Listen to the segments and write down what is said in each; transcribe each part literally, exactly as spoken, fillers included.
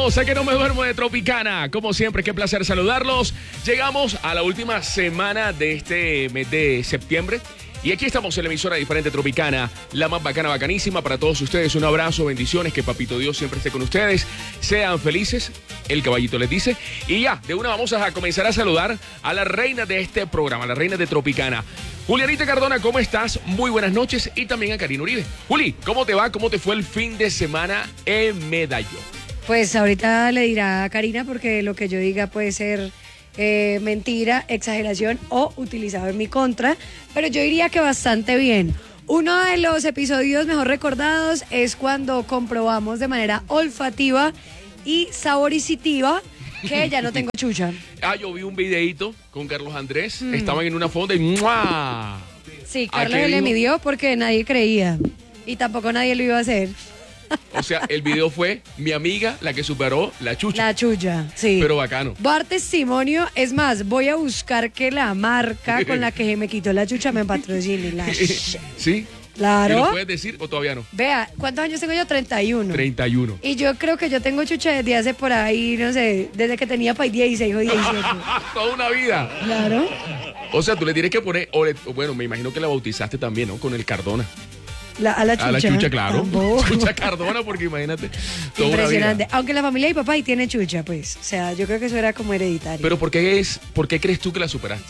Bienvenidos a Que No Me Duermo de Tropicana. Como siempre, qué placer saludarlos. Llegamos a la última semana de este mes de septiembre. Y aquí estamos en la emisora diferente Tropicana, la más bacana, bacanísima. Para todos ustedes, un abrazo, bendiciones, que Papito Dios siempre esté con ustedes. Sean felices, el caballito les dice. Y ya, de una vamos a comenzar a saludar a la reina de este programa, la reina de Tropicana. Julianita Cardona, ¿cómo estás? Muy buenas noches. Y también a Karina Uribe. Juli, ¿cómo te va? ¿Cómo te fue el fin de semana en Medallo? Pues ahorita le dirá a Karina, porque lo que yo diga puede ser eh, mentira, exageración o utilizado en mi contra, pero yo diría que bastante bien. Uno de los episodios mejor recordados es cuando comprobamos de manera olfativa y saboricitiva que ya no tengo chucha. Ah, yo vi un videíto con Carlos Andrés, mm. estaban en una fonda y ¡mua! Sí, Carlos le midió porque nadie creía y tampoco nadie lo iba a hacer. O sea, el video fue mi amiga la que superó la chucha. La chucha, sí. Pero bacano. Voy a dar testimonio. Es más, voy a buscar que la marca con la que me quitó la chucha me patrocine. La ¿Sí? Claro. ¿Y lo puedes decir o todavía no? Vea, ¿cuántos años tengo yo? treinta y uno. treinta y uno. Y yo creo que yo tengo chucha desde hace por ahí, no sé, desde que tenía para dieciséis o diecisiete. Toda una vida. Claro. O sea, tú le tienes que poner, o le, o bueno, me imagino que la bautizaste también, ¿no? Con el Cardona. La, a la chucha. A la chucha, claro. Tampoco. Chucha Cardona, porque imagínate. Toda Impresionante. Una vida. Aunque la familia de mi papá ahí tiene chucha, pues. O sea, yo creo que eso era como hereditario. Pero ¿por qué, es, ¿por qué crees tú que la superaste?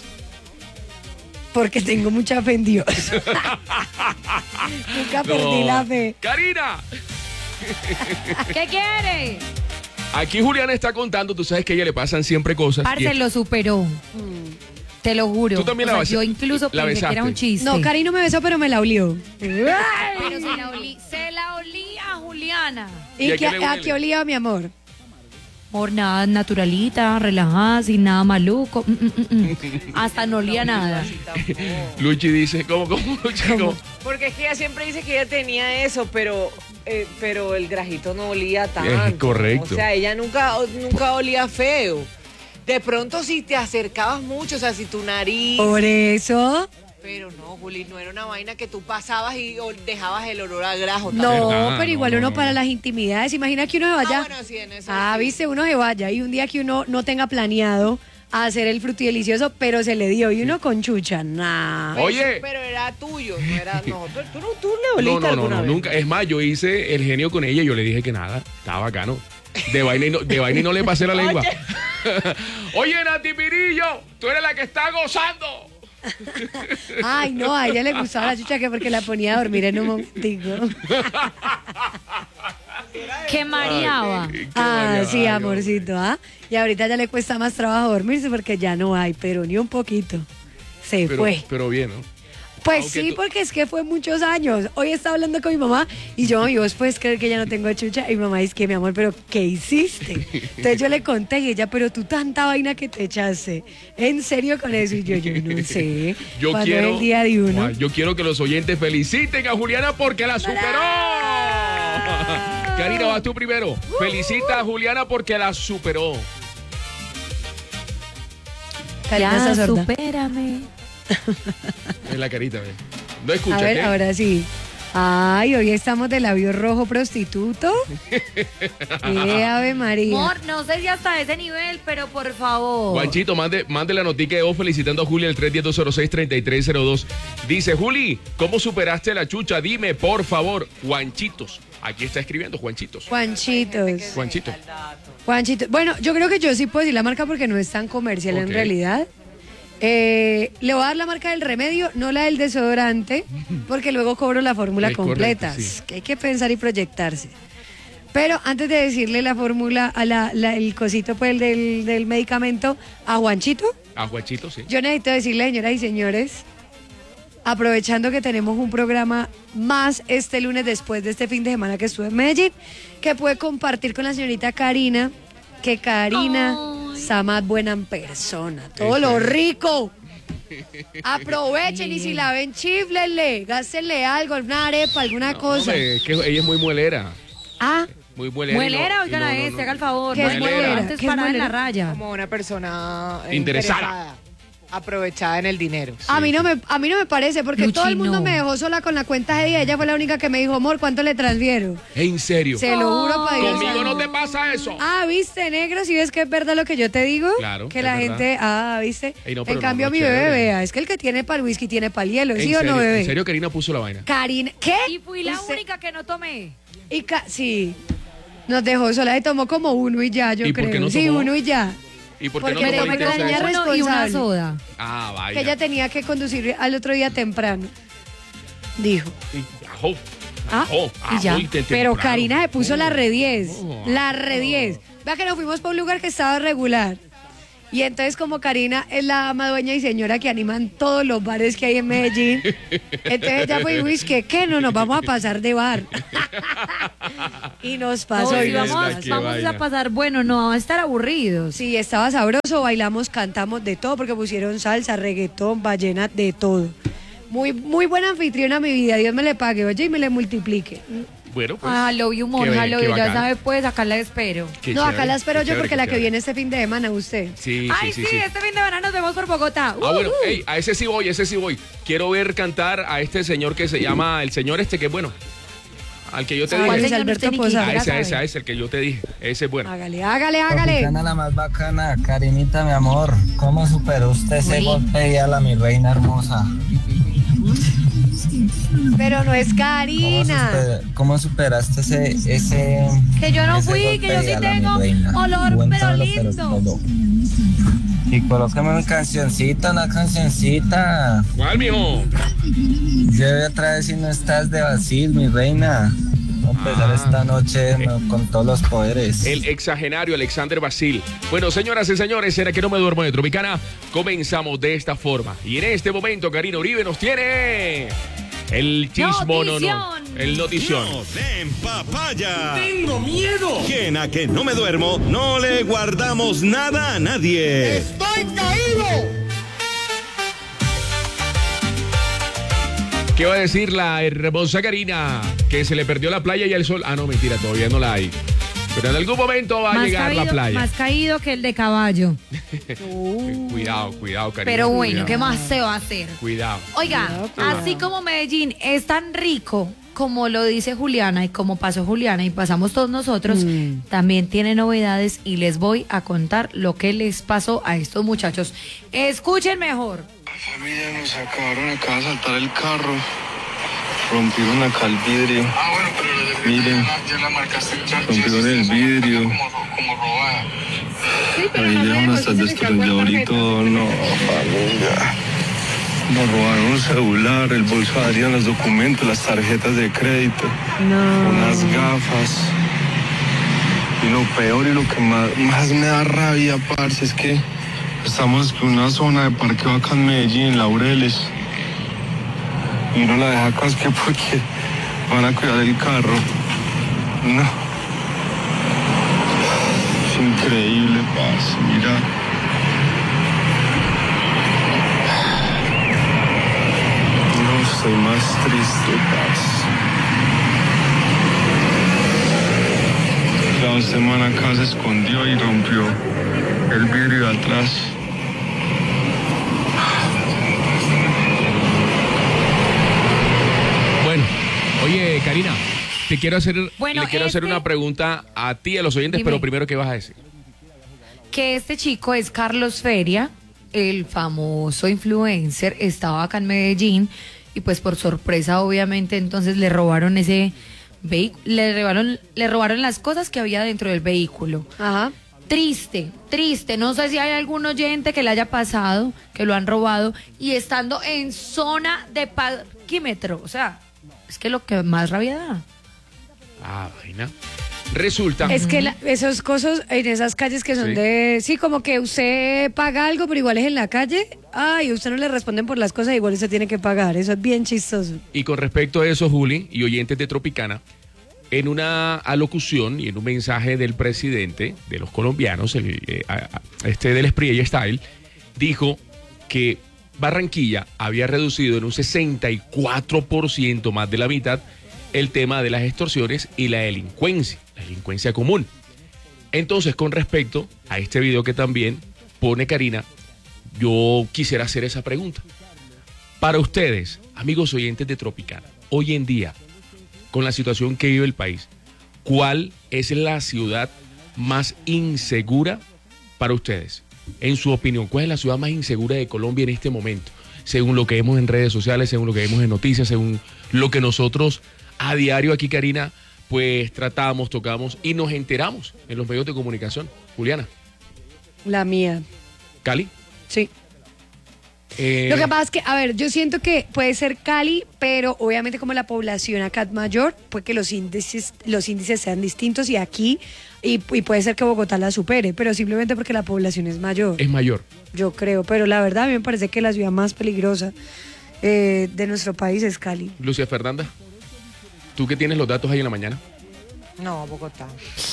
Porque tengo mucha fe en Dios. Nunca perdí No. la fe. ¡Karina! ¿Qué quiere? Aquí Juliana está contando, tú sabes que a ella le pasan siempre cosas. Parce, y- lo superó. Te lo juro. Tú también O la sea, besa- yo incluso la pensé que era besaste. un chiste. No, Cari no me besó, pero me la olió. Pero se la olí, se la olí a Juliana. ¿Y ¿Y a qué, qué le a huele? qué olía mi amor? Por nada, naturalita, relajada, sin nada maluco. Mm, mm, mm, mm. Hasta no olía nada. Luchi dice, ¿cómo, cómo, Luchi? ¿Cómo? Porque es que ella siempre dice que ella tenía eso, pero eh, pero el grajito no olía tanto. Es correcto. O sea, ella nunca, nunca olía feo. De pronto si te acercabas mucho, o sea, si tu nariz... Por eso. Pero no, Juli, no era una vaina que tú pasabas y ol- dejabas el olor a grajo. No, Ah, pero igual no, uno no, para no. las intimidades. Imagina que uno se vaya. Ah, bueno, sí, en eso Ah, sí. viste, uno se vaya y un día que uno no tenga planeado hacer el frutidelicioso, pero se le dio y uno con chucha, nah. Pero- Oye. Pero era tuyo, no era... No, tú, tú, no- tú le No, oliste no, no, alguna no, vez. nunca. Es más, yo hice el genio con ella y yo le dije que nada, estaba bacano. De vaina y no, de vaina y no le pasé la lengua. Oye, Nati Pirillo, tú eres la que está gozando. Ay, no, a ella le gustaba la chucha que porque la ponía a dormir en un momentico. Que mareaba. Qué Ah, María, sí, ay, amorcito, ¿ah? Y ahorita ya le cuesta más trabajo dormirse porque ya no hay, pero ni un poquito. Se Pero, fue. pero bien, ¿no? Pues aunque sí, tú- porque es que fue muchos años. Hoy estaba hablando con mi mamá y yo, mami, vos puedes creer que ya no tengo chucha. Y mi mamá dice que, mi amor, pero ¿qué hiciste? Entonces yo le conté y ella, pero tú tanta vaina que te echaste. ¿En serio con eso? Y yo, yo no sé. Yo Cuando quiero, es el día de uno. Juan, yo quiero que los oyentes feliciten a Juliana porque la superó. Karina, vas tú primero. Felicita a Juliana porque la superó. Karina está Ya, sorda. supérame. En la carita, ¿ves? No escucha, A ver, ¿qué? ahora sí. Ay, hoy estamos de labio rojo prostituto. Eh, Ave María. Amor, no sé si hasta ese nivel, pero por favor. Juanchito, mande, mande la notica de voz felicitando a Juli al tres uno cero, dos cero seis, tres tres cero dos. Dice, Juli, ¿cómo superaste la chucha? Dime, por favor, Juanchitos. Aquí está escribiendo Juanchitos. Juanchitos. Juanchito. Juanchito. Bueno, yo creo que yo sí puedo decir la marca porque no es tan comercial Ok. en realidad. Eh, le voy a dar la marca del remedio, no la del desodorante, porque luego cobro la fórmula Es completa. correcto, sí. Que hay que pensar y proyectarse. Pero antes de decirle la fórmula, a la, la- el cosito pues, el del, del medicamento a Juanchito, A Juanchito, sí. yo necesito decirle, señoras y señores, aprovechando que tenemos un programa más este lunes después de este fin de semana que estuve en Medellín, que puede compartir con la señorita Karina, que Karina Ay. está más buena en persona. Todo Eso lo es. rico. Aprovechen y si la ven, chiflenle, gástenle algo, alguna arepa, alguna cosa. Hombre, es que ella es muy muelera. Ah, Muy muelera. y Muelera, no- oigan y no, a no, este, no. haga el favor. ¿Qué es muelera? Antes ¿Qué es parada en la muelera? raya. Como una persona eh, Interesada. interesada. aprovechada en el dinero. A mí no me, a mí no me parece, porque Luchi, todo el mundo no. me dejó sola con la cuenta de ella. Ella fue la única que me dijo, amor, ¿cuánto le transfiero? ¿En serio? Se lo juro para Dios. Conmigo no te pasa eso. Ah, viste, negro, si ves que es verdad lo que yo te digo. Claro, Que es la verdad. gente, ah, viste. Ey, no, pero en no, cambio, no, mi chévere. bebé, vea, es que el que tiene para el whisky tiene para el hielo, ¿sí ¿En o serio? no, bebé? ¿En serio Karina puso la vaina? Karina, ¿qué? Y fui la Usted- única que no tomé. Y ca- sí, nos dejó sola y tomó como uno y ya, yo ¿Y por creo. qué no Sí, tomó? uno y ya. ¿Y por qué Porque no me tomó tomé la con la niña intensa Uno y una responsable. soda. Ah, vaya. Que ella tenía que conducir al otro día temprano. Dijo. Y- Ajo. Ah, Ajo. y ya. ajo, y te- Pero temprano. Karina se puso la re diez. No. La re diez. Vea que nos fuimos para un lugar que estaba regular. Y entonces, como Karina es la ama dueña y señora que animan todos los bares que hay en Medellín, entonces ella fue y dijo, "Es que ¿qué? No nos vamos a pasar de bar." Y nos pasó. No, y si nos verdad, vamos, qué vamos vaina. a pasar, bueno, no vamos a estar aburridos. Sí, estaba sabroso, bailamos, cantamos de todo, porque pusieron salsa, reggaetón, ballena, de todo. Muy, muy buena anfitriona mi vida, Dios me le pague, oye, y me le multiplique. Bueno, pues. Ah, love you, qué monja, be- love qué you, ya bacán. sabes, pues acá la espero. Qué No, chévere, acá la espero qué yo chévere, porque qué la que chévere. viene este fin de semana, usted. Sí, Ay, sí, sí, sí, sí. este fin de semana nos vemos por Bogotá. Ah, bueno, Uh, uh. ey, a ese sí voy, ese sí voy. Quiero ver cantar a este señor que se llama, el señor este que es bueno, al que yo te ¿Cuál ¿Cuál dije. es señor? Alberto Usted ni Posada? A quisiera ese, a saber. ese, a ese, el que yo te dije. Ese es bueno. Hágale, hágale, hágale. Tropicana la más bacana, Karinita, mi amor. ¿Cómo superó usted ese Uy. golpe y a la mi reina hermosa? Pero no es ¿Cómo, Karina. super- cómo superaste ese, ese Que yo no ese fui, golpe que yo y sí a la mi tengo reina? olor, pero Cuéntamelo, lindo. todo. Y colócame una cancioncita, una cancioncita. ¿Cuál, mijo? Lleve otra vez si no estás de vacil, mi reina. Vamos a empezar Ah. esta noche no, con todos los poderes. El exagenario Alexander Basil. Bueno, señoras y señores, ¿será que no me duermo de Tropicana? Comenzamos de esta forma. Y en este momento, Karina Uribe nos tiene el chismo, no, no, Notición. el notición. No den papaya. Tengo miedo. Que en a que no me duermo, no le guardamos nada a nadie. ¿Qué va a decir la hermosa Karina? Que se le perdió la playa y el sol. Ah, no, mentira, todavía no la hay. Pero en algún momento va a Más llegar caído, la playa. más caído que el de caballo. Cuidado, cuidado, Karina. Pero bueno, cuidado. ¿qué más se va a hacer? Cuidado. Oiga, así como Medellín es tan rico, como lo dice Juliana y como pasó Juliana y pasamos todos nosotros, también tiene novedades y les voy a contar lo que les pasó a estos muchachos. Escuchen mejor. Familia, nos acabaron acá de saltar el carro. Rompieron acá el vidrio. Ah, bueno, pero la de Miren, ya la, ya la marcaste. Ya, rompieron el vidrio. Como, como robada. Ahí llevan hasta el destornillador y todo. No, familia. Nos robaron un celular, el bolso de Adrián, los documentos, las tarjetas de crédito. No. Unas gafas. Y lo peor y lo que más, más me da rabia, parce, es que estamos en una zona de parqueo acá en Medellín, en Laureles. Y uno la deja acá es que porque van a cuidar el carro. No. Es increíble, parce, mira. No, estoy más triste, parce. La semana acá se escondió y rompió el vidrio de atrás. Bueno, oye, Karina, te quiero hacer, Bueno, le quiero hacer este- una pregunta a ti, a los oyentes, Dime. pero primero, ¿qué vas a decir? Que este chico es Carlos Feria, el famoso influencer, estaba acá en Medellín y pues por sorpresa obviamente entonces le robaron ese vehículo, le robaron, le robaron las cosas que había dentro del vehículo. Ajá. Triste, triste, no sé si hay algún oyente que le haya pasado, que lo han robado y estando en zona de parquímetro, o sea, es que lo que más rabia da. Ah, vaina. Resulta. Es que la- esos cosas en esas calles que son Sí. de... Sí, como que usted paga algo, pero igual es en la calle. Ay, usted no le responden por las cosas, igual usted tiene que pagar. Eso es bien chistoso. Y con respecto a eso, Juli, y oyentes de Tropicana, en una alocución y en un mensaje del presidente de los colombianos, el, eh, a- a- este del Espriella Style, dijo que Barranquilla había reducido en un sesenta y cuatro por ciento, más de la mitad, el tema de las extorsiones y la delincuencia, la delincuencia común. Entonces, con respecto a este video que también pone Karina, yo quisiera hacer esa pregunta. Para ustedes, amigos oyentes de Tropicana, hoy en día, con la situación que vive el país, ¿cuál es la ciudad más insegura para ustedes? En su opinión, ¿cuál es la ciudad más insegura de Colombia en este momento? Según lo que vemos en redes sociales, según lo que vemos en noticias, según lo que nosotros a diario aquí, Karina, pues tratamos, tocamos y nos enteramos en los medios de comunicación. Juliana. La mía. ¿Cali? Sí. Eh, Lo que pasa es que, a ver, yo siento que puede ser Cali, pero obviamente como la población acá es mayor, puede que los índices, los índices sean distintos y aquí, y, y puede ser que Bogotá la supere, pero simplemente porque la población es mayor. Es mayor. Yo creo, pero la verdad a mí me parece que la ciudad más peligrosa eh, de nuestro país es Cali. Lucia Fernanda, ¿tú que tienes los datos ahí en la mañana? No, Bogotá.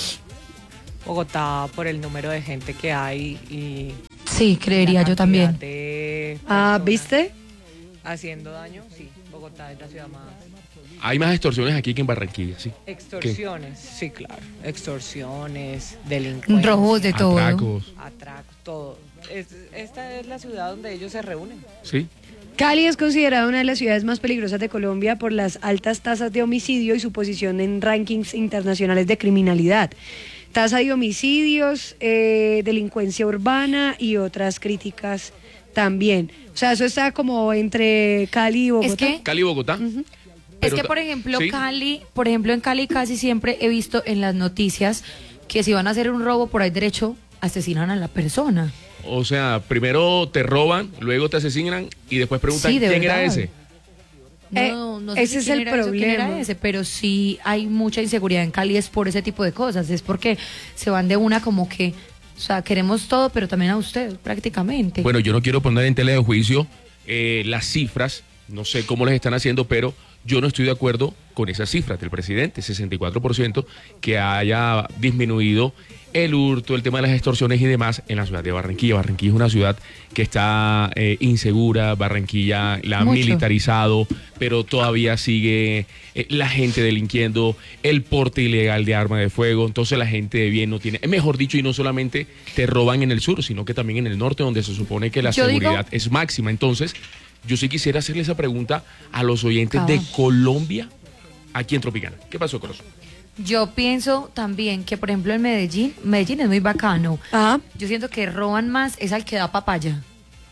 Bogotá por el número de gente que hay y... Sí, creería la yo también. cantidad de Ah, personas ¿viste? haciendo daño, sí. Bogotá es la ciudad más... Hay más extorsiones aquí que en Barranquilla, ¿sí? Extorsiones, sí, claro. Extorsiones, delincuencia. Robos de todo. Atracos, Atracos, todo. Es- esta es la ciudad donde ellos se reúnen. ¿sí? Cali es considerada una de las ciudades más peligrosas de Colombia por las altas tasas de homicidio y su posición en rankings internacionales de criminalidad. Tasa de homicidios, eh, delincuencia urbana y otras críticas también. O sea, eso está como entre Cali y Bogotá. Es que, Cali, Bogotá. es Pero que ta- por ejemplo, ¿sí? Cali, por ejemplo, en Cali casi siempre he visto en las noticias que si van a hacer un robo por ahí derecho, asesinan a la persona. O sea, primero te roban, luego te asesinan y después preguntan Sí, de quién era verdad. ese. No, Eh, no sé ese si es quién el era eso, quién era problema. ese, pero sí hay mucha inseguridad en Cali, es por ese tipo de cosas, es porque se van de una como que, o sea, queremos todo, pero también a usted, prácticamente. Bueno, yo no quiero poner en tela de juicio eh, las cifras, no sé cómo les están haciendo, pero yo no estoy de acuerdo con esas cifras del presidente, sesenta y cuatro por ciento, que haya disminuido el hurto, el tema de las extorsiones y demás en la ciudad de Barranquilla. Barranquilla es una ciudad que está eh, insegura, Barranquilla la ha Mucho. militarizado, pero todavía sigue eh, la gente delinquiendo, el porte ilegal de arma de fuego, entonces la gente de bien no tiene, mejor dicho, y no solamente te roban en el sur, sino que también en el norte, donde se supone que la Yo digo- seguridad es máxima. Entonces, yo sí quisiera hacerle esa pregunta a los oyentes Cabal. de Colombia, aquí en Tropicana. ¿Qué pasó, corazón? Yo pienso también que, por ejemplo, en Medellín, Medellín es muy bacano. Ah, Yo siento que roban más es al que da papaya.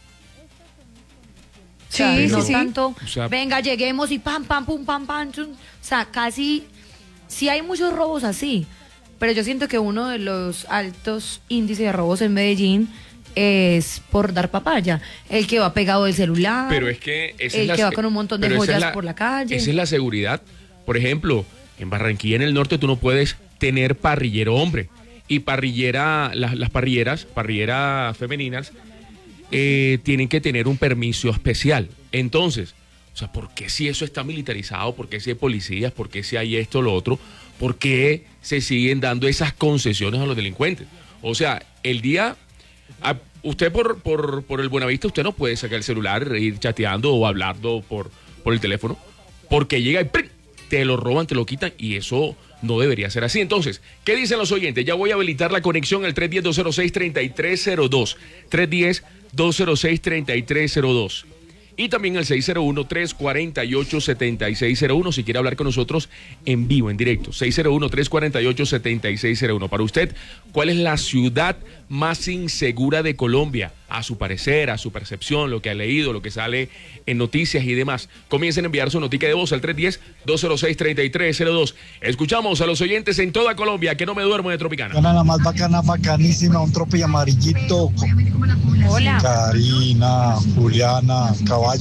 O sí, sea, sí, no sí. tanto, O sea- venga, lleguemos y pam, pam, pum, pam, pam. chum. O sea, casi, sí hay muchos robos así, pero yo siento que uno de los altos índices de robos en Medellín es por dar papaya. El que va pegado del celular. Pero es que esa el es la, que va con un montón de pero esa es joyas por la calle. Esa es la seguridad. Por ejemplo, en Barranquilla, en el norte, tú no puedes tener parrillero hombre. Y parrillera, las, las parrilleras, parrilleras femeninas, eh, tienen que tener un permiso especial. Entonces, o sea, ¿por qué si eso está militarizado? ¿Por qué si hay policías? ¿Por qué si hay esto o lo otro? ¿Por qué se siguen dando esas concesiones a los delincuentes? O sea, el día... a- usted por, por, por el Buenavista, usted no puede sacar el celular, e ir chateando o hablando por, por el teléfono, porque llega y ¡prim! Te lo roban, te lo quitan, y eso no debería ser así. Entonces, ¿qué dicen los oyentes? Ya voy a habilitar la conexión al tres uno cero, dos cero seis, tres tres cero dos. tres uno cero, dos cero seis, tres tres cero dos. Y también el seis cero uno, tres cuatro ocho, siete seis cero uno si quiere hablar con nosotros en vivo, en directo. seis cero uno, tres cuatro ocho, siete seis cero uno. Para usted, ¿cuál es la ciudad más insegura de Colombia? A su parecer, a su percepción, lo que ha leído, lo que sale en noticias y demás. Comiencen a enviar su notica de voz al tres uno cero, dos cero seis, tres tres cero dos. Escuchamos a los oyentes en toda Colombia, que no me duermo de Tropicana. Gana la más bacana, bacanísima, un trope y amarillito. Hola. Karina, Juliana, Caballo.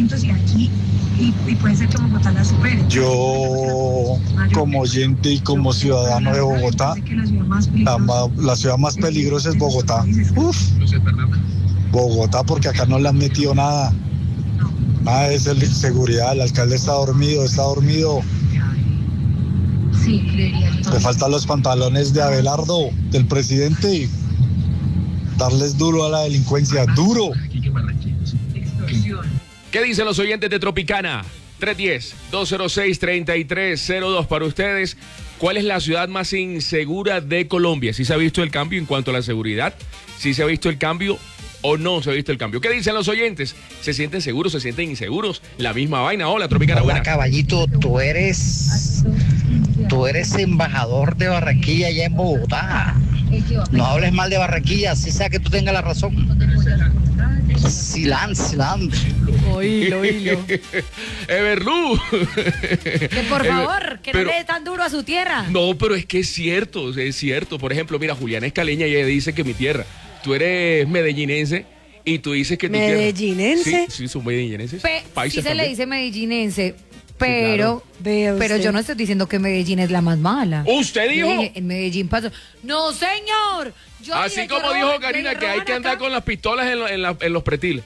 Yo, como oyente y como ciudadano de Bogotá, la, ma- la ciudad más peligrosa es Bogotá. Uf, Bogotá, porque acá no le han metido nada. Nada de ser seguridad, el alcalde está dormido, está dormido. Le faltan los pantalones de Abelardo, del presidente, y darles duro a la delincuencia, duro. ¿Qué dicen los oyentes de Tropicana? tres uno cero, dos cero seis, tres tres cero dos para ustedes. ¿Cuál es la ciudad más insegura de Colombia? ¿Sí se ha visto el cambio en cuanto a la seguridad? ¿Sí se ha visto el cambio o no se ha visto el cambio. ¿Qué dicen los oyentes? ¿Se sienten seguros, se sienten inseguros? La misma vaina. Hola, Tropicana. Hola, Buena. caballito, tú eres, tú eres embajador de Barranquilla allá en Bogotá. No hables mal de Barranquilla, así sea que tú tengas la razón. Silán, silán. Oílo, oílo. Everlu. Que por favor, que Pero- no le dé tan duro a su tierra. No, pero es que es cierto, es cierto. Por ejemplo, mira, Juliana Escaleña, ella dice que mi tierra. Tú eres medellinense y tú dices que tu tierra. ¿Medellinense? Sí, sí, son medellinenses. Pe- Paisas sí se le también. dice medellinense, pero, Vea pero usted. yo no estoy diciendo que Medellín es la más mala. ¿Usted Yo dijo? dije, en Medellín pasó. No, señor. Yo Así dije que como dijo roban- Karina, le que hay roban que andar acá. con las pistolas en, lo- en la- en los pretiles.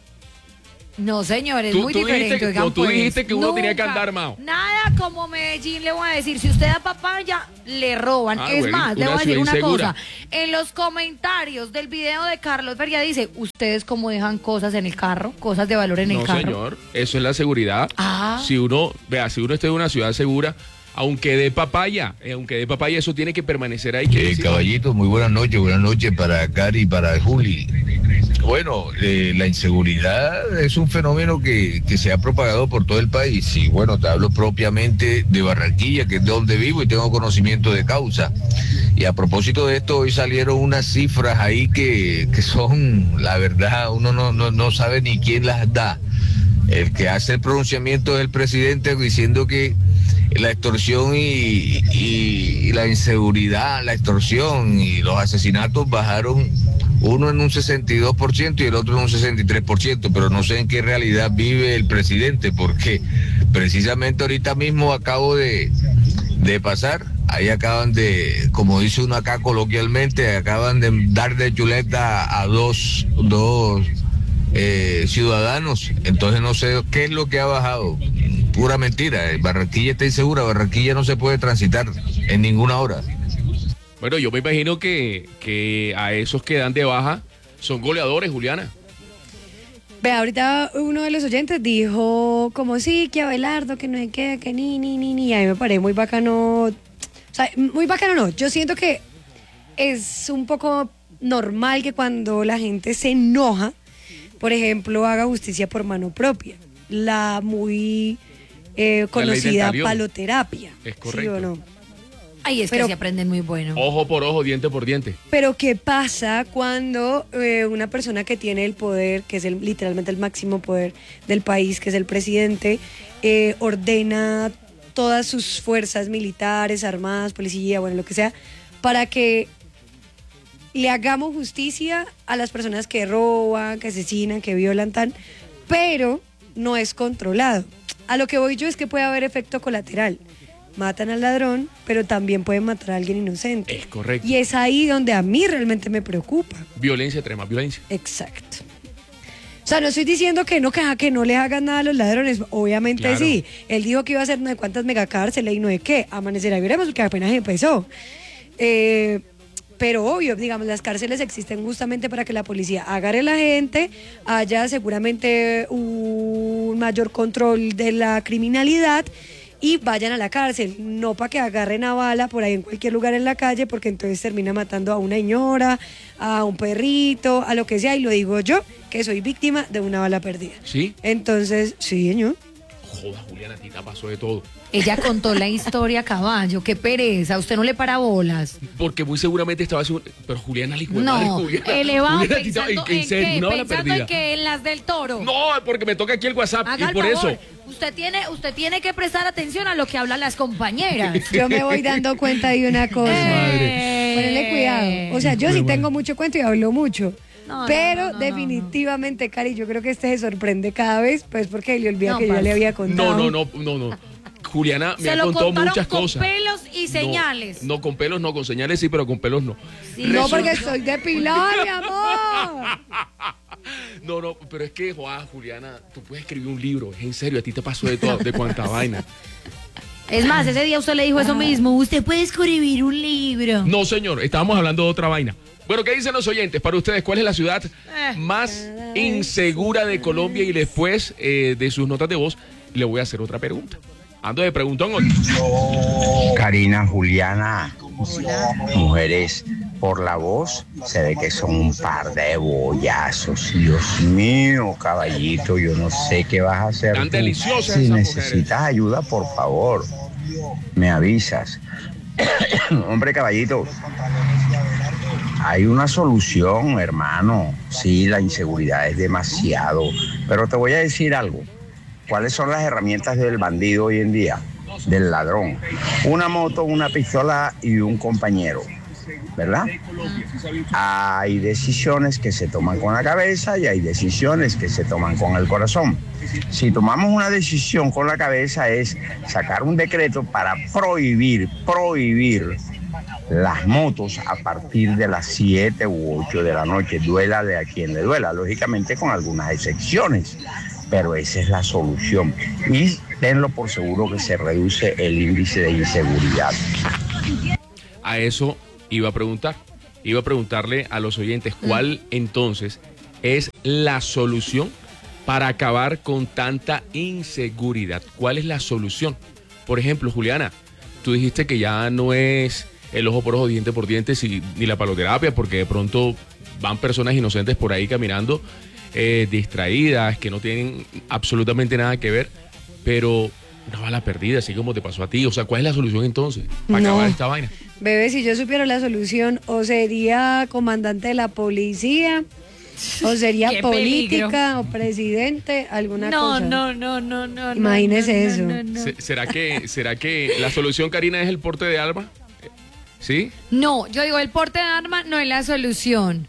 No, señor, es Tú- muy tú diferente. dijiste que- oigan, no, tú pues. dijiste que uno tenía que Nunca. andar armado. Nada como Medellín, le voy a decir. Si usted da papaya, le roban. Ah, es bueno, más, le una voy a decir ciudad una insegura. cosa. En los comentarios del video de Carlos Feria dice, ¿ustedes cómo dejan cosas en el carro? Cosas de valor en el No, carro. señor, eso es la seguridad. Ah. Si uno, vea, si uno está en una ciudad segura, aunque dé papaya, eh, aunque dé papaya, eso tiene que permanecer ahí. Eh, caballito, muy buenas noches, buenas noches para Cari y para Juli. Bueno, eh, la inseguridad es un fenómeno que, que se ha propagado por todo el país y bueno, te hablo propiamente de Barranquilla, que es de donde vivo y tengo conocimiento de causa. Y a propósito de esto, hoy salieron unas cifras ahí que, que son, la verdad, uno no, no, no sabe ni quién las da. El que hace el pronunciamiento es el presidente diciendo que la extorsión y, y- y la inseguridad, la extorsión y los asesinatos bajaron uno en un sesenta y dos por ciento y el otro en un sesenta y tres por ciento, pero no sé en qué realidad vive el presidente, porque precisamente ahorita mismo acabo de, de pasar, ahí acaban de, como dice uno acá coloquialmente, acaban de dar de chuleta a dos, dos eh, ciudadanos, entonces no sé qué es lo que ha bajado. Pura mentira, Barranquilla está insegura, Barranquilla no se puede transitar en ninguna hora. Bueno, yo me imagino que, que a esos que dan de baja son goleadores, Juliana. Ve, ahorita uno de los oyentes dijo como sí, que Abelardo, que no hay que, que ni, ni, ni, ni. A mí me parece muy bacano. O sea, muy bacano no. Yo siento que es un poco normal que cuando la gente se enoja, por ejemplo, haga justicia por mano propia. La muy eh, La ley del conocida talión. paloterapia. Es ¿Sí correcto. o no? Ay, es Pero- que se aprenden muy bueno. Ojo por ojo, diente por diente. Pero ¿qué pasa cuando eh, una persona que tiene el poder, que es el, literalmente el máximo poder del país, que es el presidente, eh, ordena todas sus fuerzas militares, armadas, policía, bueno, lo que sea, para que le hagamos justicia a las personas que roban, que asesinan, que violan, tan, pero no es controlado? A lo que voy yo es que puede haber efecto colateral. Matan al ladrón, pero también pueden matar a alguien inocente. Es correcto. Y es ahí donde a mí realmente me preocupa. Violencia extrema, violencia. Exacto. O sea, no estoy diciendo que no, que, que no le hagan nada a los ladrones. Obviamente Claro. sí. Él dijo que iba a hacer no de cuántas megacárceles y no de qué. Amanecerá y veremos, porque apenas empezó. Eh, pero obvio, digamos, las cárceles existen justamente para que la policía agarre a la gente, haya seguramente un mayor control de la criminalidad y vayan a la cárcel, no para que agarren a bala por ahí en cualquier lugar en la calle, porque entonces termina matando a una señora, a un perrito, a lo que sea, y lo digo yo, que soy víctima de una bala perdida. ¿Sí? Entonces, sí, señor. Joda, Juliana, a ti te pasó de todo. Ella contó la historia a caballo, qué pereza, usted no le para bolas. Porque muy seguramente estaba haciendo... Pero Juliana, le No, elevado Juliana, a ti te- pensando en en serio, qué, una bala pensando perdida. en que en las del toro. No, porque me toca aquí el WhatsApp Haga y el por favor, eso. usted tiene, usted tiene que prestar atención a lo que hablan las compañeras. Yo me voy dando cuenta de una cosa. Madre. Ponle cuidado. O sea, yo Muy sí bueno. tengo mucho cuento y hablo mucho. No, no, pero no, no, definitivamente, Cari, yo creo que este se sorprende cada vez, pues porque le olvida No, que yo ya parce. le había contado. No, no, no, no, no. Juliana me Se ha lo contado contaron muchas con cosas. pelos y señales. No, no, con pelos no, con señales sí, pero con pelos no. Sí. No, Resulta- porque soy depilada, mi amor. No, no, pero es que, Juan, Juliana, tú puedes escribir un libro, es en serio, a ti te pasó de todo, de cuánta vaina. Es más, ese día usted le dijo eso mismo. Usted puede escribir un libro. No, señor, estábamos hablando de otra vaina. Bueno, ¿qué dicen los oyentes? Para ustedes, ¿cuál es la ciudad Eh. más insegura de Colombia? Y después eh, de sus notas de voz, le voy a hacer otra pregunta. Ando de preguntón hoy. Karina, Juliana, mujeres por la voz se ve que son un par de bollazos. Dios mío, caballito, yo no sé qué vas a hacer. Tan tú. deliciosas Si esas necesitas mujeres. ayuda, por favor, me avisas. Hombre, caballito, hay una solución, hermano. Sí, la inseguridad es demasiado. Pero te voy a decir algo. ¿Cuáles son las herramientas del bandido hoy en día? Del ladrón. Una moto, una pistola y un compañero, ¿verdad? Hay decisiones que se toman con la cabeza y hay decisiones que se toman con el corazón. Si tomamos una decisión con la cabeza es sacar un decreto para prohibir, prohibir las motos a partir de las siete u ocho de la noche, duela de a quien le duela, lógicamente con algunas excepciones, pero esa es la solución. Y tenlo por seguro que se reduce el índice de inseguridad. A eso iba a preguntar. Iba a preguntarle a los oyentes cuál entonces es la solución para acabar con tanta inseguridad. ¿Cuál es la solución? Por ejemplo, Juliana, tú dijiste que ya no es el ojo por ojo, diente por diente, si, ni la paloterapia, porque de pronto van personas inocentes por ahí caminando, eh, distraídas, que no tienen absolutamente nada que ver, pero una bala perdida, así como te pasó a ti. O sea, ¿cuál es la solución entonces para No. acabar esta vaina? Bebé, si yo supiera la solución, o sería comandante de la policía, o sería Qué política, peligro. o presidente, alguna No, cosa. no, no, no, no. Imagínese no, no, eso. no, no. Se- ¿Será que, ¿Será que la solución, Karina, es el porte de arma? ¿Sí? No, yo digo, el porte de arma no es la solución.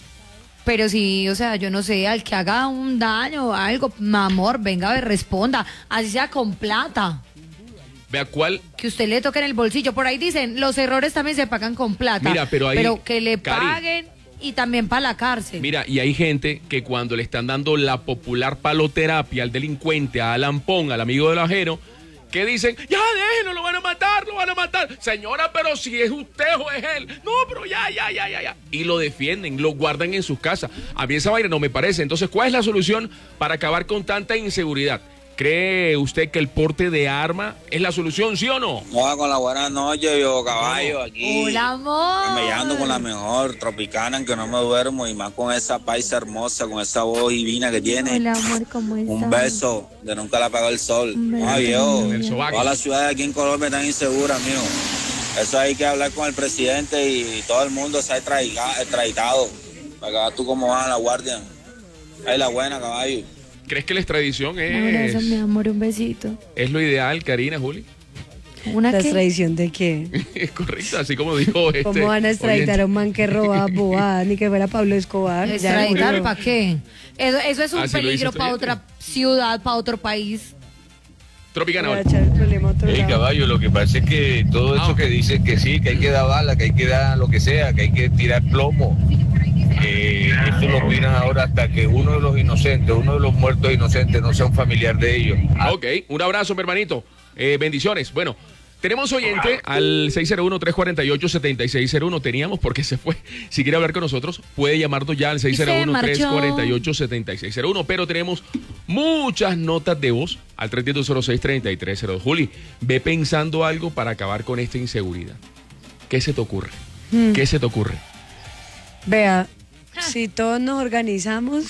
Pero sí, o sea, yo no sé, al que haga un daño o algo, mi amor, venga, ve, responda. Así sea con plata. Vea cuál. Que usted le toque en el bolsillo. Por ahí dicen, los errores también se pagan con plata. Mira, pero ahí, que le Cari, paguen y también para la cárcel. Mira, y hay gente que cuando le están dando la popular paloterapia al delincuente, a Alan Pong, al amigo del ajeno, que dicen, ya déjenlo, lo van a matar, lo van a matar. Señora, pero si es usted o es él. No, pero ya, ya, ya, ya, ya. Y lo defienden, lo guardan en sus casas. A mí esa vaina no me parece. Entonces, ¿cuál es la solución para acabar con tanta inseguridad? ¿Cree usted que el porte de arma es la solución, sí o no? Hola, con la buena noche, yo caballo, aquí. Hola, amor. Me llamo con la mejor tropicana, en que no me duermo, y más con esa paisa hermosa, con esa voz divina que tiene. Hola, amor, ¿cómo estás? Un beso de nunca la apagó el sol. Un beso, Ay, viejo, mi vida. todas las ciudades aquí en Colombia están inseguras, mijo. Eso hay que hablar con el presidente y todo el mundo se ha extradica- extraditado. Para que veas tú cómo vas a la guardia. Ahí la buena, caballo. ¿Crees que la extradición Un abrazo, es, mi amor, un besito. es lo ideal, Karina, Juli? ¿Una ¿La qué? extradición de qué? Es correcto, así como dijo este. ¿Cómo van a extraditar oyente. a un man que roba bobadas, ni que fuera Pablo Escobar? Ya ¿Extraditar murió. para qué? Eso, eso es un Así lo dice peligro este para oyente. otra ciudad, para otro país. Tropicana, Voy a hoy. echar el problema a otro Hey, lado. caballo, lo que pasa es que todo eso Ah. que dicen que sí, que hay que dar bala, que hay que dar lo que sea, que hay que tirar plomo, que eso lo miran ahora hasta que uno de los inocentes, uno de los muertos inocentes no sea un familiar de ellos. Ok, un abrazo, mi hermanito. Eh, bendiciones. Bueno, tenemos oyente al seis cero uno, tres cuatro ocho, siete seis cero uno. Teníamos porque se fue. Si quiere hablar con nosotros, puede llamarnos ya al seis cero uno, tres cuatro ocho, siete seis cero uno. Pero tenemos muchas notas de voz al tres cero cero seis, tres tres cero dos. Juli, ve pensando algo para acabar con esta inseguridad. ¿Qué se te ocurre? Hmm. ¿Qué se te ocurre? Vea, si todos nos organizamos,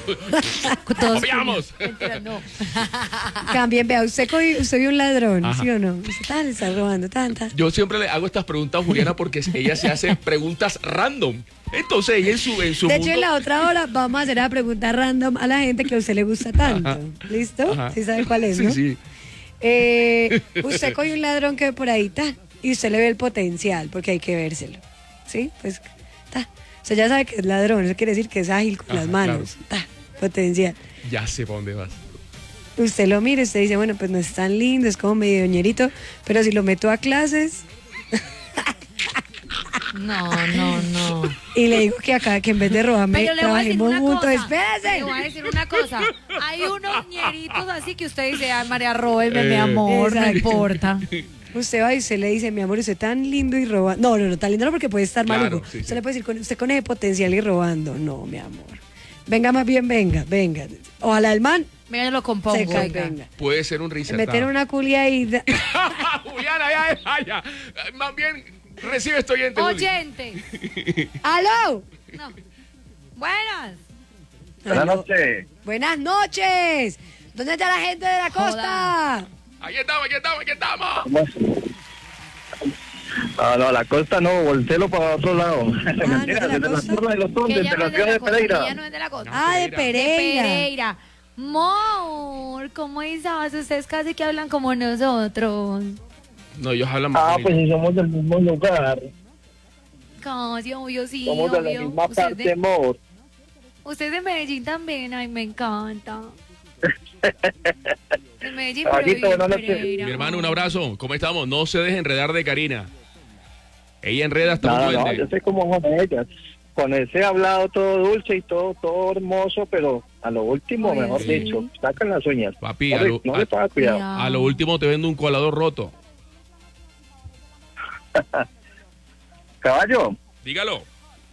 Todos ¡Copiamos! Mentira, no. cambien. Vea, usted, cogi- usted vio un ladrón, Ajá. ¿sí o no? Usted tan, está robando, tanta. Yo siempre le hago estas preguntas a Juliana porque ella se hace preguntas random. Entonces ella en su, en su De mundo... hecho, en la otra hora vamos a hacer una pregunta random a la gente que a usted le gusta tanto. Ajá. ¿Listo? Ajá. ¿Sí sabe cuál es, Sí, no? sí. Eh, usted coge un ladrón que ve por ahí, ta, y usted le ve el potencial, porque hay que vérselo. ¿Sí? Pues, ta. Usted ya sabe que es ladrón, eso quiere decir que es ágil con Ajá, las manos. Ta, potencial. Ya sé para dónde vas. Usted lo mira, usted dice, bueno, pues no es tan lindo, es como medio ñerito, pero si lo meto a clases No, no, no. y le digo que acá, que en vez de robarme, Pero le voy a decir trabajemos una juntos, cosa. espérese. Le voy a decir una cosa. Hay unos ñeritos así que usted dice, ay, María, róbeme, mi Eh, amor, no exacto. importa. Usted va y usted le dice, mi amor, usted tan lindo y robando. No, no, no, tan lindo no porque puede estar Claro, maluco. sí, usted sí. le puede decir, con- usted con ese potencial y robando. No, mi amor. Venga más bien, venga, venga. Ojalá el man Mira, yo lo se compongo. caiga. oiga. Puede ser un Se reinsertado. meten una culia y... da- Juliana, ya, ya, ya. Más bien, Recibe este oyente. Juli. Oyente. ¡Aló! No. Buenas. Buenas noches. Buenas noches. ¿Dónde está la gente de la costa? Aquí estamos, aquí estamos, aquí estamos. No, no, la costa no, voltelo para otro lado. Ah, Mentira, ¿no es de la desde la costa? Tierra de los Tundes, Que de ella no la es de ciudad la de costa, que Pereira. ella no es de la costa. Ah, de De Pereira. Pereira. Mor, ¿cómo estás? Ustedes casi que hablan como nosotros. No, ellos hablan más Ah, bonito. pues si somos del mismo lugar. Casi, obvio, sí, Somos de la obvio. misma Usted parte, de, amor. usted de Medellín también, ay, me encanta. De Medellín, pero Caballito, vive en buenas noches. Pereira. Mi hermano, un abrazo. ¿Cómo estamos? No se deje enredar de Karina. Ella enreda hasta No, un no, duende. yo sé cómo son ellas. Con ese hablado todo dulce y todo todo hermoso, pero a lo último, Oye, mejor sí. dicho, sacan las uñas. Papi, no a le, lo, no le a- ponga cuidado. Ya. a lo último te vendo un colador roto. Caballo, Dígalo.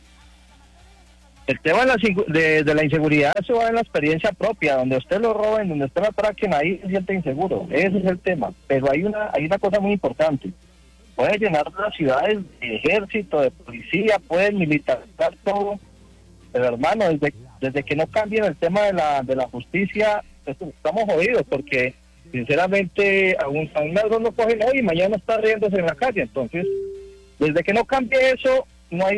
el tema de la, ingu- de, de la inseguridad se va en la experiencia propia, donde usted lo roben, donde usted lo atraquen, ahí se siente inseguro. Ese es el tema. Pero hay una hay una cosa muy importante. Pueden llenar las ciudades de ejército, de policía, pueden militarizar todo. Pero hermano, desde, desde que no cambien el tema de la, de la justicia, pues, estamos jodidos, porque sinceramente a un, a un ladrón lo cogen hoy y mañana está riéndose en la calle. Entonces, desde que no cambie eso, no hay